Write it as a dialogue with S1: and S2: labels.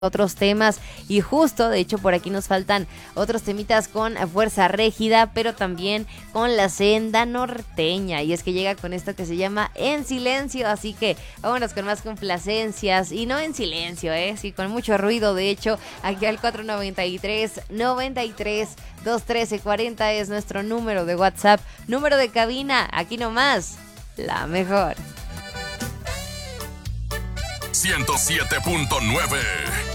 S1: otros temas y justo, de hecho, por aquí nos faltan otros temitas con Fuerza Régida, pero también con la Senda Norteña, y es que llega con esto que se llama En Silencio, así que vámonos con más complacencias, y no en silencio, sí, con mucho ruido, de hecho, aquí al 493-93-213-40 es nuestro número de WhatsApp, número de cabina, aquí nomás, la mejor.
S2: 107.9